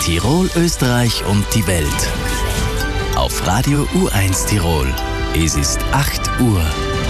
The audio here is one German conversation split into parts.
Tirol, Österreich und die Welt. Auf Radio U1 Tirol. Es ist 8 Uhr.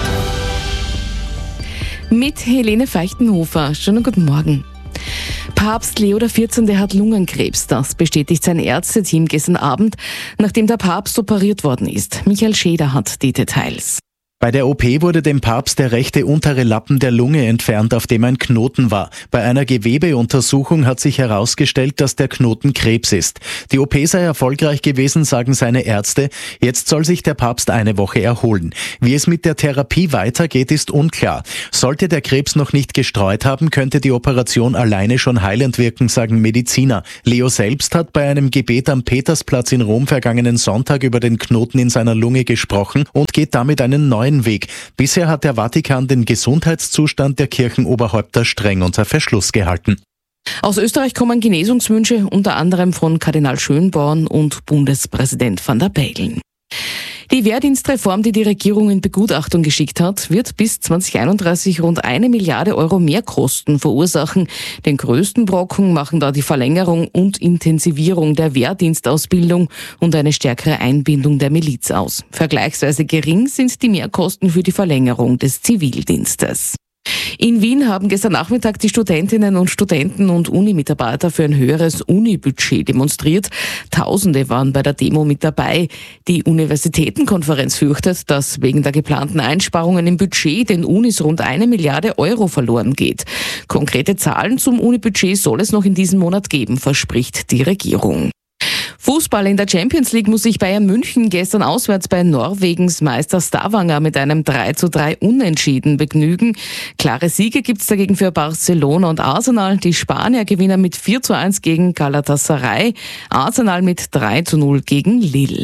Mit Helene Feichtenhofer. Schönen guten Morgen. Papst Leo XIV. Hat Lungenkrebs. Das bestätigt sein Ärzteteam gestern Abend, nachdem der Papst operiert worden ist. Michael Scheder hat die Details. Bei der OP wurde dem Papst der rechte untere Lappen der Lunge entfernt, auf dem ein Knoten war. Bei einer Gewebeuntersuchung hat sich herausgestellt, dass der Knoten Krebs ist. Die OP sei erfolgreich gewesen, sagen seine Ärzte. Jetzt soll sich der Papst eine Woche erholen. Wie es mit der Therapie weitergeht, ist unklar. Sollte der Krebs noch nicht gestreut haben, könnte die Operation alleine schon heilend wirken, sagen Mediziner. Leo selbst hat bei einem Gebet am Petersplatz in Rom vergangenen Sonntag über den Knoten in seiner Lunge gesprochen und geht damit einen neuen Weg. Bisher hat der Vatikan den Gesundheitszustand der Kirchenoberhäupter streng unter Verschluss gehalten. Aus Österreich kommen Genesungswünsche, unter anderem von Kardinal Schönborn und Bundespräsident van der Bellen. Die Wehrdienstreform, die die Regierung in Begutachtung geschickt hat, wird bis 2031 rund 1 Milliarde Euro Mehrkosten verursachen. Den größten Brocken machen da die Verlängerung und Intensivierung der Wehrdienstausbildung und eine stärkere Einbindung der Miliz aus. Vergleichsweise gering sind die Mehrkosten für die Verlängerung des Zivildienstes. In Wien haben gestern Nachmittag die Studentinnen und Studenten und Unimitarbeiter für ein höheres Unibudget demonstriert. Tausende waren bei der Demo mit dabei. Die Universitätenkonferenz fürchtet, dass wegen der geplanten Einsparungen im Budget den Unis rund 1 Milliarde Euro verloren geht. Konkrete Zahlen zum Unibudget soll es noch in diesem Monat geben, verspricht die Regierung. Fußball in der Champions League muss sich Bayern München gestern auswärts bei Norwegens Meister Stavanger mit einem 3:3 Unentschieden begnügen. Klare Siege gibt's dagegen für Barcelona und Arsenal. Die Spanier gewinnen mit 4:1 gegen Galatasaray, Arsenal mit 3:0 gegen Lille.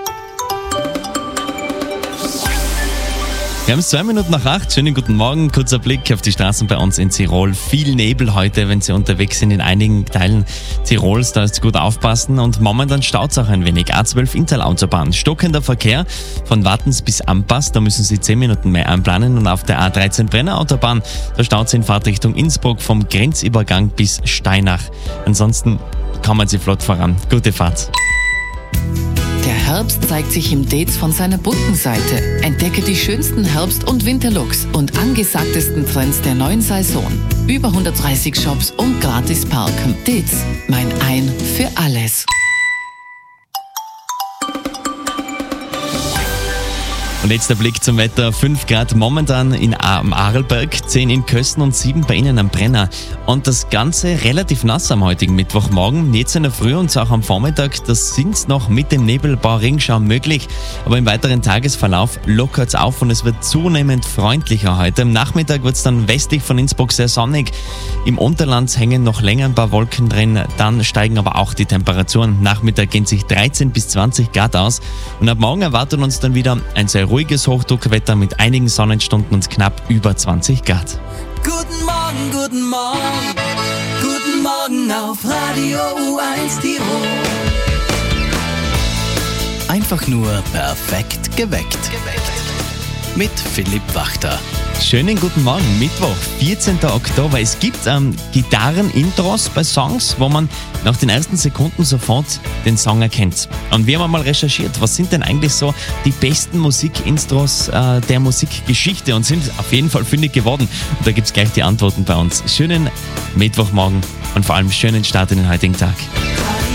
Wir haben es 2 Minuten nach 8. Schönen guten Morgen. Kurzer Blick auf die Straßen bei uns in Tirol. Viel Nebel heute, wenn Sie unterwegs sind in einigen Teilen Tirols. Da ist gut aufpassen. Und momentan staut es auch ein wenig. A12 Inntal-Autobahn. Stockender Verkehr von Wattens bis Ampass. Da müssen Sie 10 Minuten mehr einplanen. Und auf der A13 Brenner-Autobahn, da staut es in Fahrtrichtung Innsbruck vom Grenzübergang bis Steinach. Ansonsten kommen Sie flott voran. Gute Fahrt. Der Herbst zeigt sich im Dates von seiner bunten Seite. Entdecke die schönsten Herbst- und Winterlooks und angesagtesten Trends der neuen Saison. Über 130 Shops und gratis parken. Dates, mein Ein für alles. Und jetzt der Blick zum Wetter. 5 Grad momentan am Arlberg, 10 in Kössen und 7 bei Ihnen am Brenner. Und das Ganze relativ nass am heutigen Mittwochmorgen. Jetzt in der Früh und auch am Vormittag, das sind noch mit dem Nebel ein paar Regenschauer möglich. Aber im weiteren Tagesverlauf lockert es auf und es wird zunehmend freundlicher heute. Am Nachmittag wird es dann westlich von Innsbruck sehr sonnig. Im Unterland hängen noch länger ein paar Wolken drin. Dann steigen aber auch die Temperaturen. Am Nachmittag gehen sich 13 bis 20 Grad aus. Und ab morgen erwartet uns dann wieder ein sehr ruhiges Hochdruckwetter mit einigen Sonnenstunden und knapp über 20 Grad. Guten Morgen, guten Morgen, guten Morgen auf Radio U1 Tirol. Einfach nur perfekt geweckt. Mit Philipp Wachter. Schönen guten Morgen, Mittwoch, 14. Oktober. Es gibt Gitarren-Intros bei Songs, wo man nach den ersten Sekunden sofort den Song erkennt. Und wir haben mal recherchiert, was sind denn eigentlich so die besten Musikintros der Musikgeschichte und sind auf jeden Fall fündig geworden. Und da gibt es gleich die Antworten bei uns. Schönen Mittwochmorgen und vor allem schönen Start in den heutigen Tag.